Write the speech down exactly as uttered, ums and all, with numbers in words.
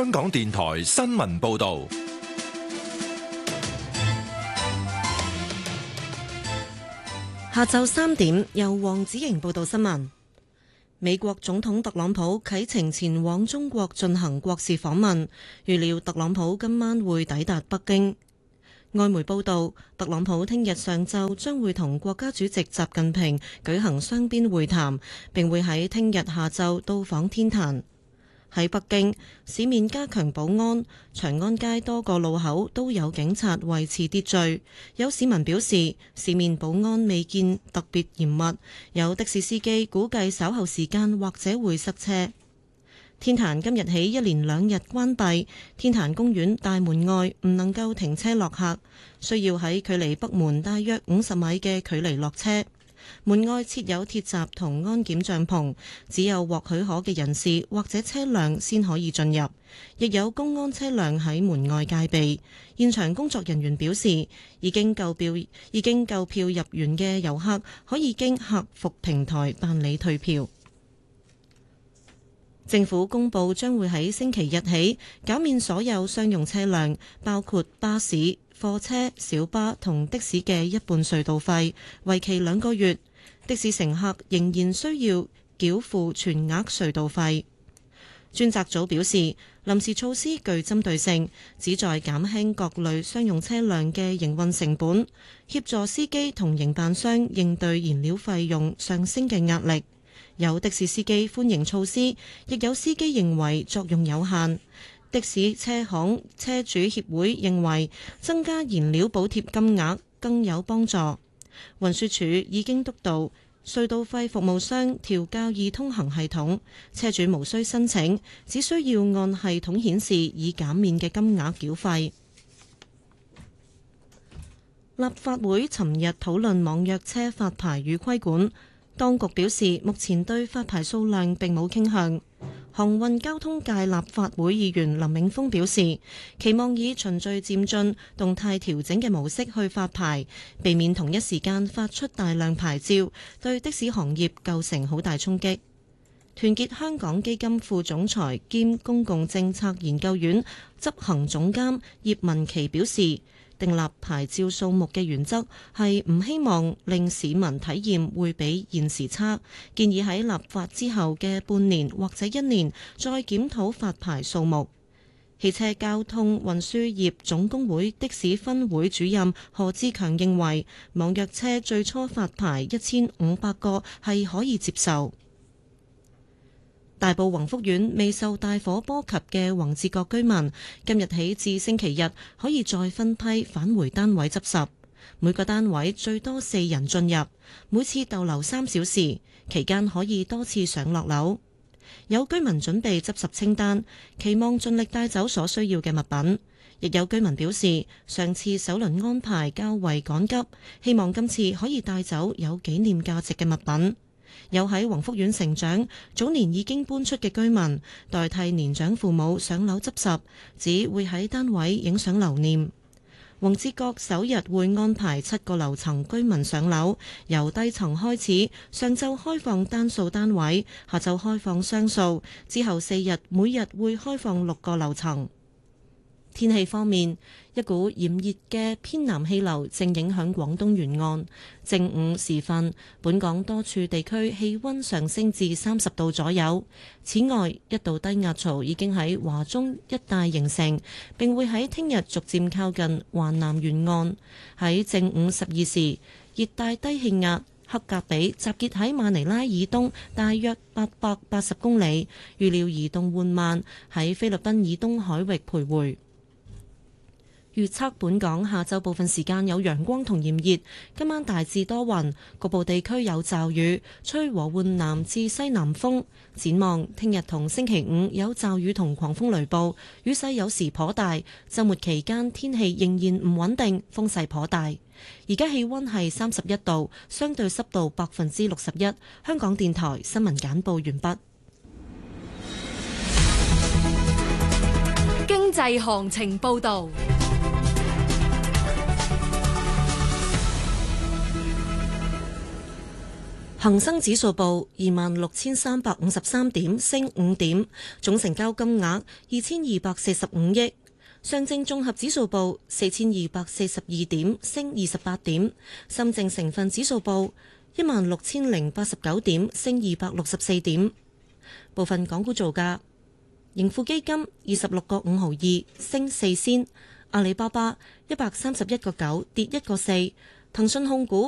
香港電台新聞報道。 下晝三點，由黃子瑩報道新聞。美國總統特朗普啟程前往中國進行國事訪問，預料特朗普今晚會抵達北京。外媒報道，特朗普聽日上晝將會同國家主席習近平舉行雙邊會談，並會喺聽日下晝到訪天壇。喺北京，市面加強保安，長安街多個路口都有警察維持秩序。有市民表示，市面保安未見特別嚴密。有的士司機估計稍後時間或者會塞車。天壇今日起一連兩日關閉，天壇公園大門外唔能夠停車落客，需要喺距離北門大約五十米嘅距離落車。門外設有鐵閘同安檢帳篷，只有獲許可嘅人士或者車輛先可以進入，亦有公安車輛喺門外戒備。現場工作人員表示，已經購票已經購票入園嘅遊客可以經客服平台辦理退票。政府公布將會喺星期日起減免所有商用車輛，包括巴士、貨車、小巴同的士嘅一半隧道費，為期兩個月。的士乘客仍然需要繳付全額隧道費。專責組表示，臨時措施具針對性，旨在減輕各類商用車輛嘅營運成本，協助司機同營辦商應對燃料費用上升嘅壓力。有的士司機歡迎措施，亦有司機認為作用有限。的士車行車主協會認為增加燃料補貼金額更有幫助。運輸署已經督導隧道費服務商調校易通行系統，車主無需申請，只需要按系統顯示已減免嘅金額繳費。立法會尋日討論網約車發牌與規管。當局表示，目前對發牌數量並冇傾向。航運交通界立法會議員林永峰表示，期望以循序漸進、動態調整嘅模式去發牌，避免同一時間發出大量牌照，對的士行業構成好大衝擊。團結香港基金副總裁兼公共政策研究院執行總監葉文琪表示，訂立牌照數目嘅原則係唔希望令市民體驗會比現時差，建議喺立法之後嘅半年或者一年再檢討發牌數目。汽車交通運輸業總工會的士分會主任何志強認為，網約車最初發牌一千五百個係可以接受。大埔宏福苑未受大火波及嘅宏志閣居民，今日起至星期日可以再分批返回單位執拾。每個單位最多四人進入，每次逗留三小時，期間可以多次上落樓。有居民準備執拾清單，期望盡力帶走所需要嘅物品。亦有居民表示，上次首輪安排較為趕急，希望今次可以帶走有紀念價值嘅物品。有喺宏福苑成長、早年已經搬出嘅居民，代替年長父母上樓執拾，只會喺單位影相留念。宏志閣首日會安排七個樓層居民上樓，由低層開始，上晝開放單數單位，下晝開放雙數，之後四日每日會開放六個樓層。天氣方面，一股炎熱嘅偏南氣流正影響廣東沿岸。正午時分，本港多處地區氣溫上升至三十度左右。此外，一道低壓槽已經喺華中一帶形成，並會喺聽日逐漸靠近華南沿岸。喺正午十二時，熱帶低氣壓克格比集結喺馬尼拉以東大約八百八十公里，預料移動緩慢，喺菲律賓以東海域徘徊。預測本港下晝部分時間有陽光同炎熱，今晚大致多雲，局部地區有驟雨，吹和緩南至西南風。展望聽日同星期五有驟雨同狂風雷暴，雨勢有時頗大。週末期間天氣仍然唔穩定，風勢頗大。而家氣溫係三十一度，相對濕度百分之六十一。香港電台新聞簡報完畢。 經濟行情報道。 恒生指數報二萬六千三百五十三點，升五點，總成交金額二千二百四十五億。上證綜合指數報四千二百四十二點，升二十八點。深證成分指數報一萬六千零八十九點，升二百六十四點。部分港股造價：盈富基金二十六個五毫二，升四仙；阿里巴巴一百三十一個九，跌一個四；騰訊控股